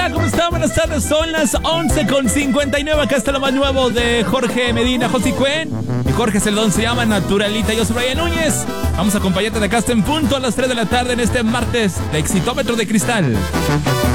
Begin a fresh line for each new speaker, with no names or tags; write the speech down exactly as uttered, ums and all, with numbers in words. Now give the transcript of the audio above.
Hola, ¿cómo están? Buenas tardes, son las once con cincuenta y nueve. Acá está lo más nuevo de Jorge Medina, José Cuen. Y Jorge Celdón se llama Naturalita. Yo soy Brian Núñez. Vamos a acompañarte de acá hasta en punto a las tres de la tarde en este martes de Exitómetro de Cristal.